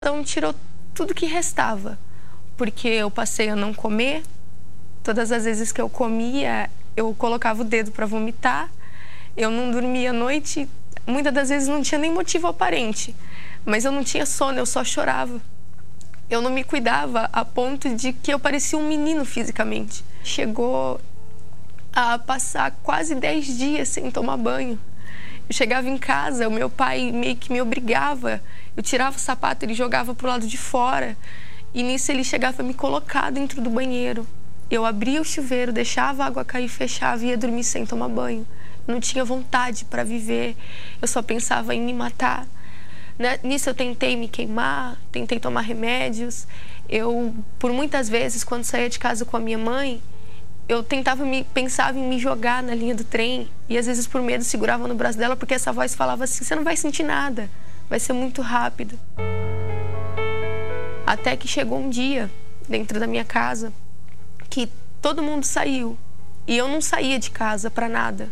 Então tirou tudo que restava, porque eu passei a não comer. Todas as vezes que eu comia, eu colocava o dedo para vomitar. Eu não dormia à noite, muitas das vezes não tinha nem motivo aparente, mas eu não tinha sono, eu só chorava. Eu não me cuidava a ponto de que eu parecia um menino fisicamente. Chegou a passar quase 10 dias sem tomar banho. Eu chegava em casa, o meu pai meio que me obrigava. Eu tirava o sapato, ele jogava pro lado de fora. E nisso ele chegava a me colocar dentro do banheiro. Eu abria o chuveiro, deixava a água cair, fechava e ia dormir sem tomar banho. Eu não tinha vontade para viver, eu só pensava em me matar. Nisso eu tentei me queimar, tentei tomar remédios. Eu, por muitas vezes, quando saía de casa com a minha mãe, eu pensava em me jogar na linha do trem e às vezes por medo segurava no braço dela porque essa voz falava assim: você não vai sentir nada, vai ser muito rápido. Até que chegou um dia dentro da minha casa que todo mundo saiu e eu não saía de casa para nada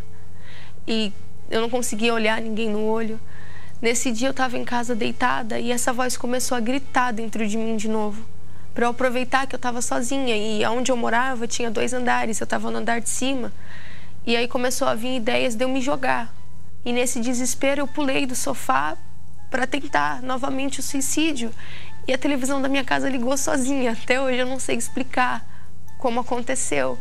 e eu não conseguia olhar ninguém no olho. Nesse dia eu estava em casa deitada e essa voz começou a gritar dentro de mim de novo, para eu aproveitar que eu estava sozinha e onde eu morava tinha 2 andares, eu estava no andar de cima. E aí começou a vir ideias de eu me jogar. E nesse desespero eu pulei do sofá para tentar novamente o suicídio. E a televisão da minha casa ligou sozinha. Até hoje eu não sei explicar como aconteceu.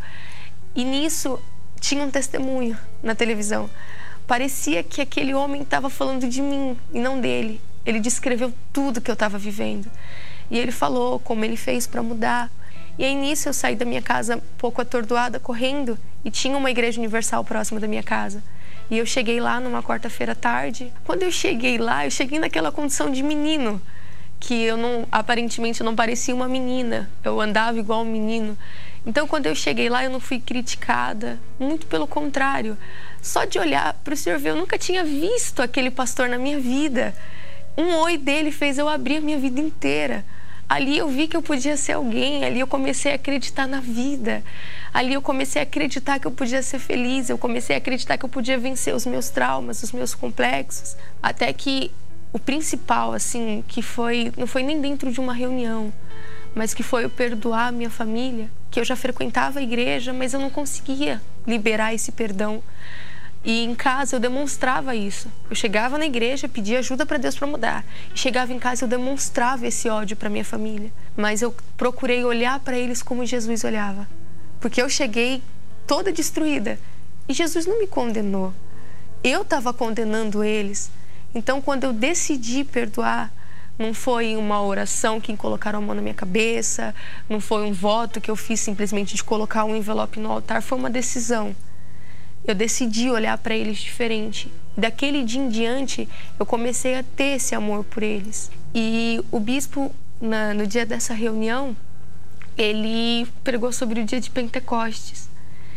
E nisso tinha um testemunho na televisão. Parecia que aquele homem estava falando de mim e não dele. Ele descreveu tudo que eu estava vivendo. E ele falou como ele fez para mudar. E aí nisso eu saí da minha casa um pouco atordoada, correndo. E tinha uma igreja universal próxima da minha casa. E eu cheguei lá numa quarta-feira à tarde. Quando eu cheguei lá, eu cheguei naquela condição de menino. Que eu não, aparentemente, eu não parecia uma menina. Eu andava igual um menino. Então, quando eu cheguei lá, eu não fui criticada. Muito pelo contrário. Só de olhar para o senhor ver, eu nunca tinha visto aquele pastor na minha vida. Um oi dele fez eu abrir a minha vida inteira. Ali eu vi que eu podia ser alguém, ali eu comecei a acreditar na vida. Ali eu comecei a acreditar que eu podia ser feliz, eu comecei a acreditar que eu podia vencer os meus traumas, os meus complexos. Até que o principal, assim, que não foi nem dentro de uma reunião, mas que foi eu perdoar a minha família, que eu já frequentava a igreja, mas eu não conseguia liberar esse perdão. E em casa eu demonstrava isso. Eu chegava na igreja, pedia ajuda para Deus para mudar. E chegava em casa eu demonstrava esse ódio para minha família. Mas eu procurei olhar para eles como Jesus olhava. Porque eu cheguei toda destruída. E Jesus não me condenou. Eu estava condenando eles. Então quando eu decidi perdoar, não foi uma oração que colocaram a mão na minha cabeça, não foi um voto que eu fiz simplesmente de colocar um envelope no altar, foi uma decisão. Eu decidi olhar para eles diferente. Daquele dia em diante, eu comecei a ter esse amor por eles. E o bispo, no dia dessa reunião, ele pregou sobre o dia de Pentecostes.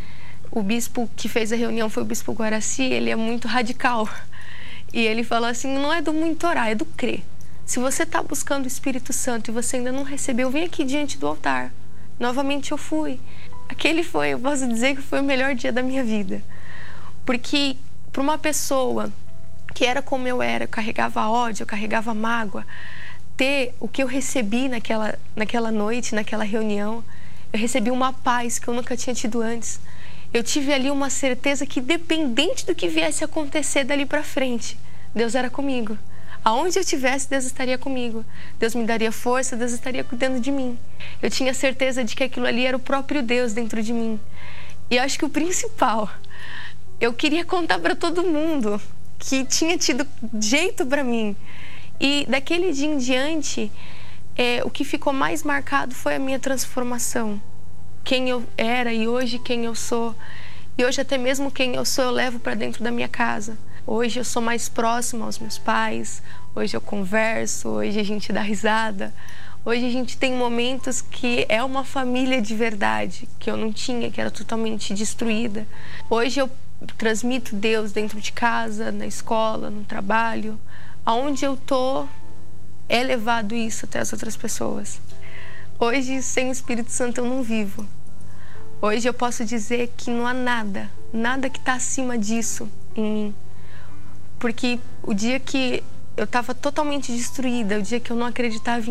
O bispo que fez a reunião foi o bispo Guaraci, ele é muito radical. E ele falou assim, não é do muito orar, é do crer. Se você está buscando o Espírito Santo e você ainda não recebeu, vem aqui diante do altar. Novamente eu fui. Aquele foi, eu posso dizer que foi o melhor dia da minha vida. Porque para uma pessoa que era como eu era, eu carregava ódio, eu carregava mágoa, ter o que eu recebi naquela noite, naquela reunião, eu recebi uma paz que eu nunca tinha tido antes. Eu tive ali uma certeza que, independente do que viesse a acontecer dali para frente, Deus era comigo. Aonde eu estivesse, Deus estaria comigo. Deus me daria força, Deus estaria cuidando de mim. Eu tinha certeza de que aquilo ali era o próprio Deus dentro de mim. E eu acho que o principal, eu queria contar para todo mundo que tinha tido jeito para mim. E daquele dia em diante, o que ficou mais marcado foi a minha transformação. Quem eu era e hoje quem eu sou. E hoje até mesmo quem eu sou eu levo para dentro da minha casa. Hoje eu sou mais próxima aos meus pais, hoje eu converso, hoje a gente dá risada. Hoje a gente tem momentos que é uma família de verdade, que eu não tinha, que era totalmente destruída. Hoje eu transmito Deus dentro de casa, na escola, no trabalho. Aonde eu tô, é levado isso até as outras pessoas. Hoje, sem o Espírito Santo, eu não vivo. Hoje eu posso dizer que não há nada que está acima disso em mim. Porque o dia que eu estava totalmente destruída, o dia que eu não acreditava em